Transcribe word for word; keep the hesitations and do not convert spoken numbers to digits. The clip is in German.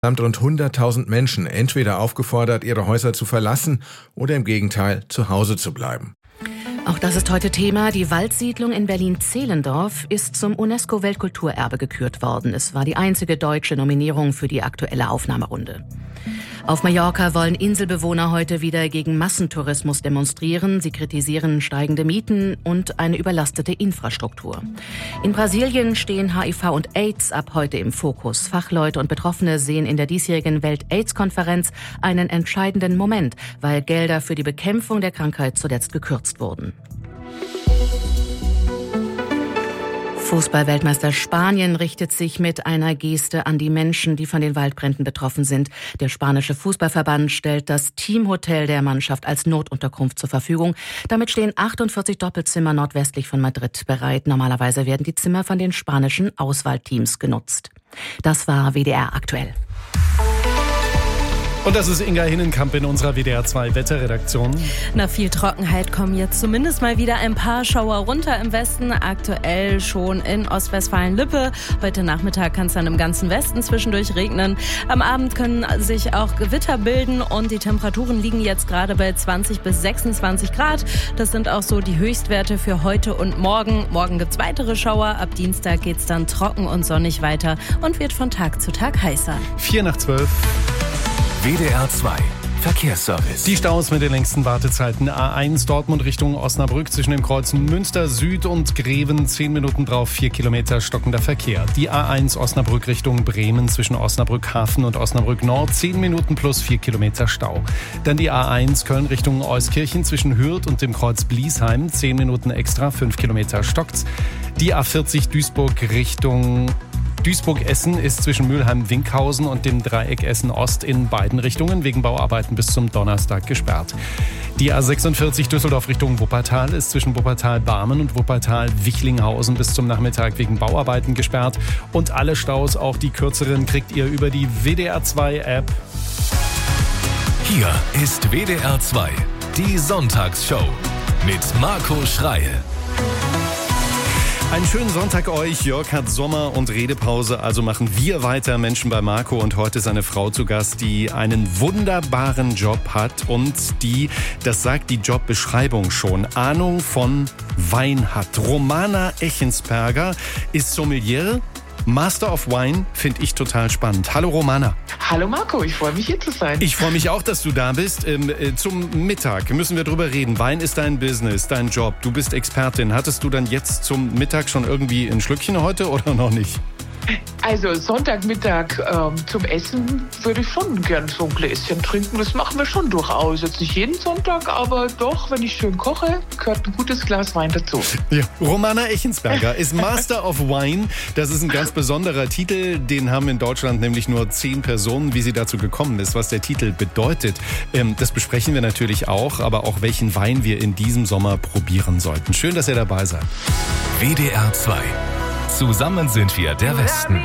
Rund hunderttausend Menschen entweder aufgefordert, ihre Häuser zu verlassen oder im Gegenteil zu Hause zu bleiben. Auch das ist heute Thema. Die Waldsiedlung in Berlin-Zehlendorf ist zum UNESCO-Weltkulturerbe gekürt worden. Es war die einzige deutsche Nominierung für die aktuelle Aufnahmerunde. Auf Mallorca wollen Inselbewohner heute wieder gegen Massentourismus demonstrieren. Sie kritisieren steigende Mieten und eine überlastete Infrastruktur. In Brasilien stehen H I V und AIDS ab heute im Fokus. Fachleute und Betroffene sehen in der diesjährigen Welt-AIDS-Konferenz einen entscheidenden Moment, weil Gelder für die Bekämpfung der Krankheit zuletzt gekürzt wurden. Fußball-Weltmeister Spanien richtet sich mit einer Geste an die Menschen, die von den Waldbränden betroffen sind. Der spanische Fußballverband stellt das Teamhotel der Mannschaft als Notunterkunft zur Verfügung. Damit stehen achtundvierzig Doppelzimmer nordwestlich von Madrid bereit. Normalerweise werden die Zimmer von den spanischen Auswahlteams genutzt. Das war W D R aktuell. Und das ist Inga Hinnenkamp in unserer W D R zwei Wetterredaktion. Nach viel Trockenheit kommen jetzt zumindest mal wieder ein paar Schauer runter im Westen. Aktuell schon in Ostwestfalen-Lippe. Heute Nachmittag kann es dann im ganzen Westen zwischendurch regnen. Am Abend können sich auch Gewitter bilden und die Temperaturen liegen jetzt gerade bei zwanzig bis sechsundzwanzig Grad. Das sind auch so die Höchstwerte für heute und morgen. Morgen gibt es weitere Schauer. Ab Dienstag geht es dann trocken und sonnig weiter und wird von Tag zu Tag heißer. Vier nach zwölf. W D R zwei Verkehrsservice. Die Staus mit den längsten Wartezeiten. A eins Dortmund Richtung Osnabrück zwischen dem Kreuz Münster Süd und Greven. Zehn Minuten drauf, vier Kilometer stockender Verkehr. Die A eins Osnabrück Richtung Bremen zwischen Osnabrück Hafen und Osnabrück Nord. Zehn Minuten plus vier Kilometer Stau. Dann die A eins Köln Richtung Euskirchen zwischen Hürth und dem Kreuz Bliesheim. Zehn Minuten extra, fünf Kilometer stockt's. Die A vierzig Duisburg Richtung Duisburg-Essen ist zwischen Mülheim-Winkhausen und dem Dreieck Essen-Ost in beiden Richtungen wegen Bauarbeiten bis zum Donnerstag gesperrt. Die A sechsundvierzig Düsseldorf Richtung Wuppertal ist zwischen Wuppertal-Barmen und Wuppertal-Wichlinghausen bis zum Nachmittag wegen Bauarbeiten gesperrt. Und alle Staus, auch die kürzeren, kriegt ihr über die W D R zwei App. Hier ist W D R zwei, die Sonntagsshow mit Marco Schreil. Einen schönen Sonntag euch. Jörg hat Sommer- und Redepause, also machen wir weiter. Menschen bei Marco. Und heute ist eine Frau zu Gast, die einen wunderbaren Job hat und die, das sagt die Jobbeschreibung schon, Ahnung von Wein hat. Romana Echensperger ist Sommelier. Master of Wine finde ich total spannend. Hallo Romana. Hallo Marco, ich freue mich hier zu sein. Ich freue mich auch, dass du da bist. Ähm, äh, zum Mittag müssen wir drüber reden. Wein ist dein Business, dein Job. Du bist Expertin. Hattest du dann jetzt zum Mittag schon irgendwie ein Schlückchen heute oder noch nicht? Also Sonntagmittag ähm, zum Essen würde ich schon gern so ein Gläschen trinken. Das machen wir schon durchaus. Jetzt nicht jeden Sonntag, aber doch, wenn ich schön koche, gehört ein gutes Glas Wein dazu. Ja. Romana Echensperger ist Master of Wine. Das ist ein ganz besonderer Titel. Den haben in Deutschland nämlich nur zehn Personen. Wie sie dazu gekommen ist, was der Titel bedeutet, ähm, das besprechen wir natürlich auch. Aber auch welchen Wein wir in diesem Sommer probieren sollten. Schön, dass ihr dabei seid. W D R zwei. Zusammen sind wir der Westen.